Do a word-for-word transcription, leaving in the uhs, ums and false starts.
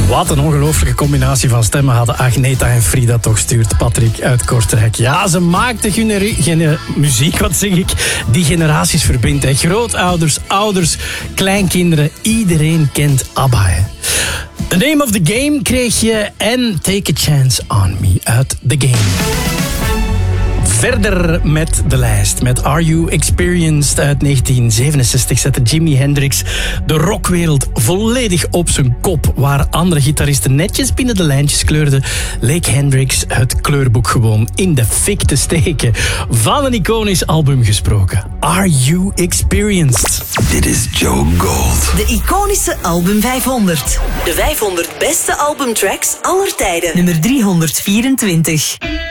Wat een ongelooflijke combinatie van stemmen hadden Agneta en Frida toch, stuurt Patrick uit Kortrijk. Ja, ze maakten gener- gener- muziek, wat zeg ik, die generaties verbindt. Hè. Grootouders, ouders, kleinkinderen, iedereen kent ABBA. Hè. The Name of the Game kreeg je en Take a Chance on Me uit The Game. Verder met de lijst. Met Are You Experienced uit negentien zevenenzestig zette Jimi Hendrix de rockwereld volledig op zijn kop. Waar andere gitaristen netjes binnen de lijntjes kleurden, leek Hendrix het kleurboek gewoon in de fik te steken. Van een iconisch album gesproken. Are You Experienced? Dit is Joe Gold. De iconische album vijfhonderd. De vijfhonderd beste albumtracks aller tijden. Nummer driehonderdvierentwintig.